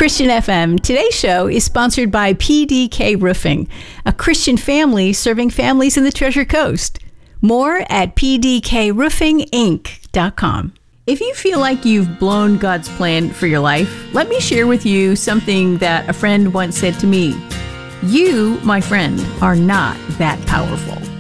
Christian FM. Today's show is sponsored by PDK Roofing, a Christian family serving families in the Treasure Coast. More at pdkroofinginc.com. If you feel like you've blown God's plan for your life, let me share with you something that a friend once said to me. You, my friend, are not that powerful.